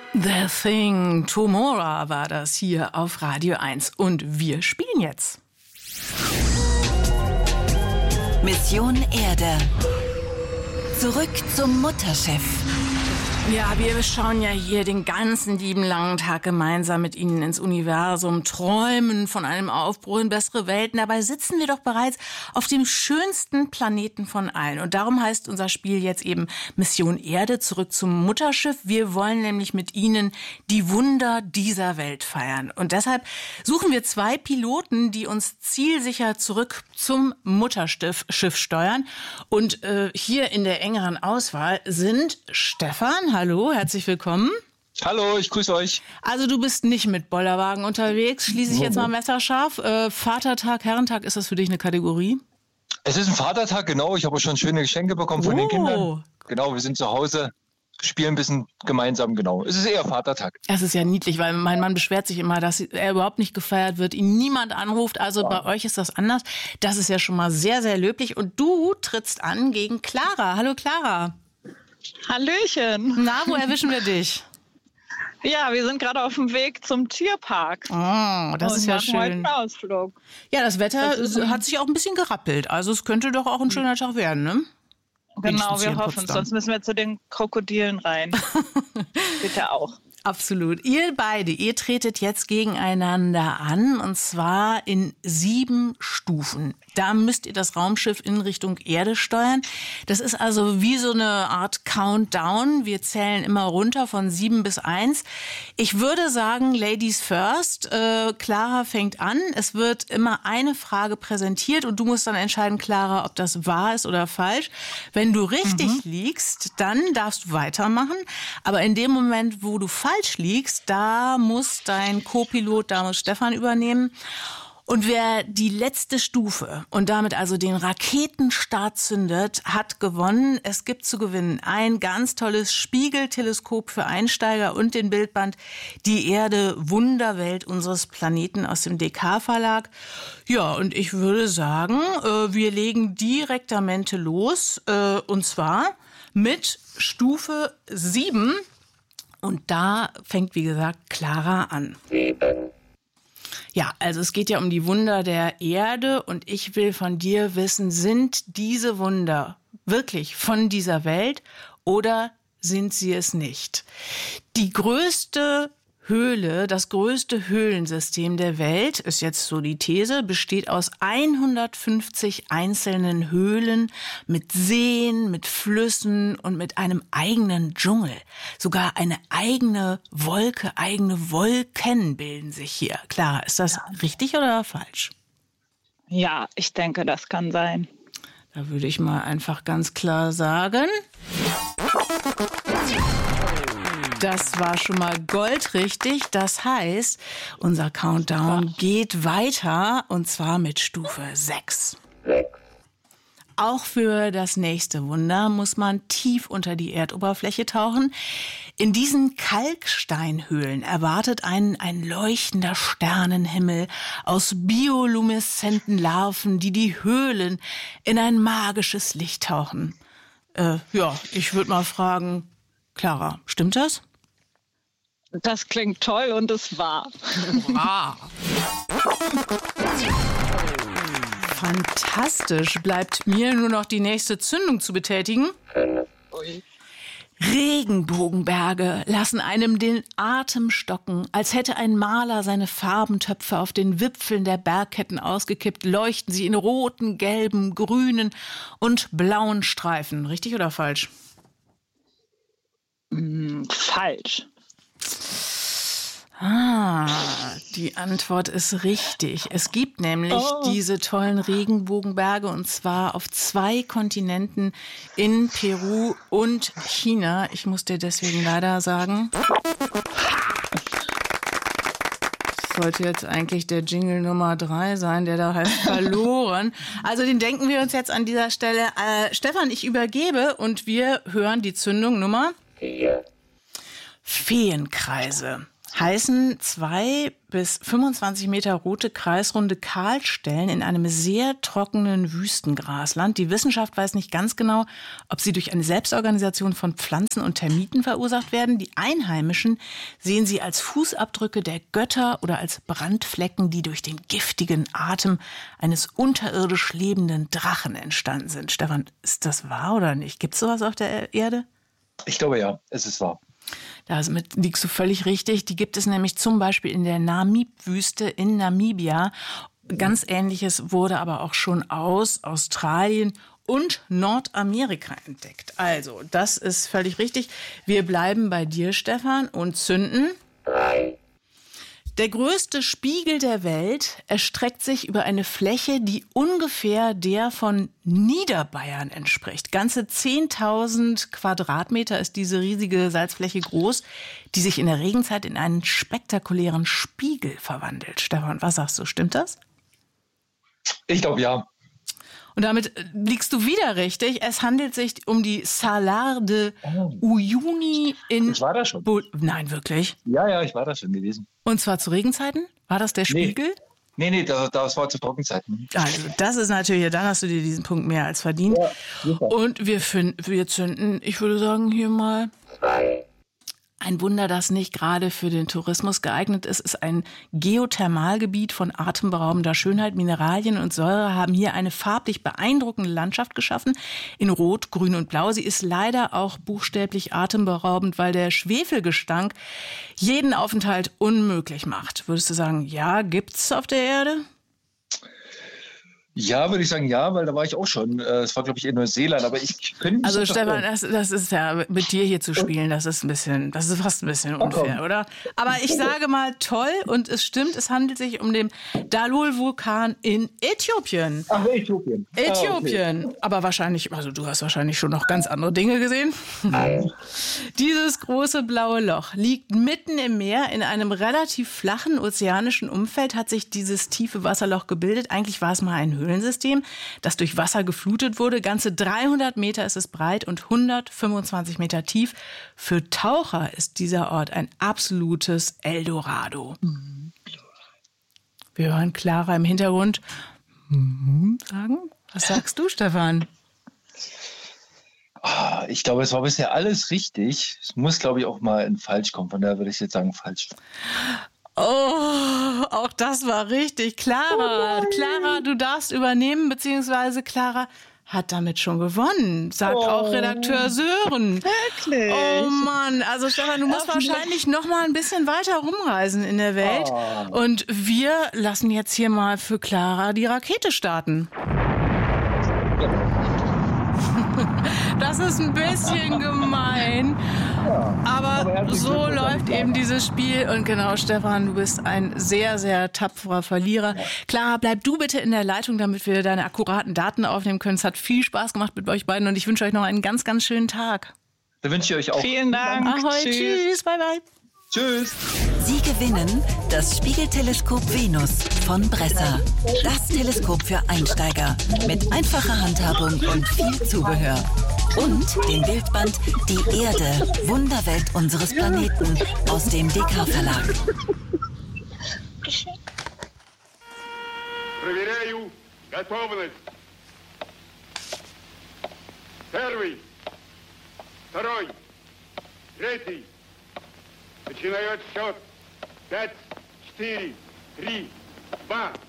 The Thing, Tomorrow war das hier auf Radio 1 und wir spielen jetzt. Mission Erde. Zurück zum Mutterschiff. Ja, wir schauen ja hier den ganzen lieben langen Tag gemeinsam mit Ihnen ins Universum, träumen von einem Aufbruch in bessere Welten. Dabei sitzen wir doch bereits auf dem schönsten Planeten von allen. Und darum heißt unser Spiel jetzt eben Mission Erde, zurück zum Mutterschiff. Wir wollen nämlich mit Ihnen die Wunder dieser Welt feiern. Und deshalb suchen wir 2 Piloten, die uns zielsicher zurück zum Mutterschiff steuern. Und hier in der engeren Auswahl sind Stefan. Hallo, herzlich willkommen. Hallo, ich grüße euch. Also du bist nicht mit Bollerwagen unterwegs, schließe ich jetzt mal messerscharf. Vatertag, Herrentag, ist das für dich eine Kategorie? Es ist ein Vatertag, genau. Ich habe schon schöne Geschenke bekommen von den Kindern. Genau, wir sind zu Hause, spielen ein bisschen gemeinsam, genau. Es ist eher Vatertag. Es ist ja niedlich, weil mein Mann beschwert sich immer, dass er überhaupt nicht gefeiert wird, ihn niemand anruft. Also bei euch ist das anders. Das ist ja schon mal sehr, sehr löblich. Und du trittst an gegen Clara. Hallo Clara. Hallöchen. Na, wo erwischen wir dich? Ja, wir sind gerade auf dem Weg zum Tierpark. Oh, das ist ja schön. Heute einen Ausflug. Ja, das Wetter hat sich auch ein bisschen gerappelt. Also es könnte doch auch ein schöner Tag werden, ne? Genau, wir hoffen es. Sonst müssen wir zu den Krokodilen rein. Bitte auch. Absolut. Ihr beide, ihr tretet jetzt gegeneinander an, und zwar in 7 Stufen. Da müsst ihr das Raumschiff in Richtung Erde steuern. Das ist also wie so eine Art Countdown. Wir zählen immer runter von 7 bis 1. Ich würde sagen, Ladies first. Clara fängt an. Es wird immer eine Frage präsentiert und du musst dann entscheiden, Clara, ob das wahr ist oder falsch. Wenn du richtig liegst, dann darfst du weitermachen. Aber in dem Moment, wo du falsch liegst, da muss dein Co-Pilot, da muss Stefan übernehmen. Und wer die letzte Stufe und damit also den Raketenstart zündet, hat gewonnen. Es gibt zu gewinnen ein ganz tolles Spiegelteleskop für Einsteiger und den Bildband Die Erde, Wunderwelt unseres Planeten aus dem DK-Verlag. Ja, und ich würde sagen, wir legen direktamente los, und zwar mit Stufe 7. Und da fängt, wie gesagt, Clara an. 7. Ja, also es geht ja um die Wunder der Erde und ich will von dir wissen, sind diese Wunder wirklich von dieser Welt oder sind sie es nicht? Die größte Höhle, das größte Höhlensystem der Welt, ist jetzt so die These, besteht aus 150 einzelnen Höhlen mit Seen, mit Flüssen und mit einem eigenen Dschungel. Sogar eine eigene Wolke, eigene Wolken bilden sich hier. Clara, ist das richtig oder falsch? Ja, ich denke, das kann sein. Da würde ich mal einfach ganz klar sagen, das war schon mal goldrichtig. Das heißt, unser Countdown geht weiter und zwar mit Stufe 6. Auch für das nächste Wunder muss man tief unter die Erdoberfläche tauchen. In diesen Kalksteinhöhlen erwartet einen ein leuchtender Sternenhimmel aus biolumeszenten Larven, die die Höhlen in ein magisches Licht tauchen. Ich würde mal fragen, Clara, stimmt das? Das klingt toll und es war. Fantastisch. Bleibt mir nur noch die nächste Zündung zu betätigen. Regenbogenberge lassen einem den Atem stocken, als hätte ein Maler seine Farbentöpfe auf den Wipfeln der Bergketten ausgekippt, leuchten sie in roten, gelben, grünen und blauen Streifen. Richtig oder falsch? Falsch. Die Antwort ist richtig. Es gibt nämlich diese tollen Regenbogenberge und zwar auf 2 Kontinenten in Peru und China. Ich muss dir deswegen leider sagen, das sollte jetzt eigentlich der Jingle Nummer 3 sein, der da heißt verloren. Also den denken wir uns jetzt an dieser Stelle. Stefan, ich übergebe und wir hören die Zündung Nummer 4. Feenkreise. heißen 2 bis 25 Meter rote kreisrunde Kahlstellen in einem sehr trockenen Wüstengrasland. Die Wissenschaft weiß nicht ganz genau, ob sie durch eine Selbstorganisation von Pflanzen und Termiten verursacht werden. Die Einheimischen sehen sie als Fußabdrücke der Götter oder als Brandflecken, die durch den giftigen Atem eines unterirdisch lebenden Drachen entstanden sind. Stefan, ist das wahr oder nicht? Gibt es sowas auf der Erde? Ich glaube ja, es ist wahr. Damit liegst du völlig richtig. Die gibt es nämlich zum Beispiel in der Namib-Wüste in Namibia. Ganz Ähnliches wurde aber auch schon aus Australien und Nordamerika entdeckt. Also, das ist völlig richtig. Wir bleiben bei dir, Stefan, und zünden. Der größte Spiegel der Welt erstreckt sich über eine Fläche, die ungefähr der von Niederbayern entspricht. Ganze 10.000 Quadratmeter ist diese riesige Salzfläche groß, die sich in der Regenzeit in einen spektakulären Spiegel verwandelt. Stefan, was sagst du, stimmt das? Ich glaube ja. Und damit liegst du wieder richtig. Es handelt sich um die Salar de Uyuni in... Ich war da schon. Nein, wirklich? Ja, ich war da schon gewesen. Und zwar zu Regenzeiten? War das der Spiegel? Nee, das war zu Trockenzeiten. Also das ist natürlich, dann hast du dir diesen Punkt mehr als verdient. Ja, super. Und wir zünden, ich würde sagen, hier mal... Ein Wunder, das nicht gerade für den Tourismus geeignet ist, ist ein Geothermalgebiet von atemberaubender Schönheit. Mineralien und Säure haben hier eine farblich beeindruckende Landschaft geschaffen, in Rot, Grün und Blau. Sie ist leider auch buchstäblich atemberaubend, weil der Schwefelgestank jeden Aufenthalt unmöglich macht. Würdest du sagen, ja, gibt's auf der Erde? Ja, würde ich sagen, ja, weil da war ich auch schon. Es war, glaube ich, in Neuseeland, aber ich könnte... Also Stefan, das ist ja, mit dir hier zu spielen, das ist fast ein bisschen unfair, oder? Aber ich sage mal toll, und es stimmt, es handelt sich um den Dalol-Vulkan in Äthiopien. Ach, Äthiopien. Äthiopien. Okay. Aber wahrscheinlich, also du hast wahrscheinlich schon noch ganz andere Dinge gesehen. Dieses große blaue Loch liegt mitten im Meer in einem relativ flachen ozeanischen Umfeld, hat sich dieses tiefe Wasserloch gebildet. Eigentlich war es mal ein Höhlensystem, das durch Wasser geflutet wurde. Ganze 300 Meter ist es breit und 125 Meter tief. Für Taucher ist dieser Ort ein absolutes Eldorado. Wir hören Clara im Hintergrund sagen. Was sagst du, Stefan? Ich glaube, es war bisher alles richtig. Es muss, glaube ich, auch mal in falsch kommen. Von daher würde ich jetzt sagen, falsch. Oh, auch das war richtig. Clara, du darfst übernehmen, beziehungsweise Clara hat damit schon gewonnen, sagt auch Redakteur Sören. Wirklich? Oh Mann, also Stefan, du musst wahrscheinlich noch mal ein bisschen weiter rumreisen in der Welt. Und wir lassen jetzt hier mal für Clara die Rakete starten. Das ist ein bisschen gemein, aber so läuft eben dieses Spiel. Und genau, Stefan, du bist ein sehr, sehr tapferer Verlierer. Clara, bleib du bitte in der Leitung, damit wir deine akkuraten Daten aufnehmen können. Es hat viel Spaß gemacht mit euch beiden und ich wünsche euch noch einen ganz, ganz schönen Tag. Da wünsche ich euch auch. Vielen Dank. Ahoi, tschüss, bye, bye. Tschüss. Sie gewinnen das Spiegelteleskop Venus von Bresser. Das Teleskop für Einsteiger mit einfacher Handhabung und viel Zubehör. Und den Bildband Die Erde, Wunderwelt unseres Planeten aus dem DK-Verlag. Проверяю готовность. Первый, второй, третий. Начинаю отсчет. 5, 4, 3, 2,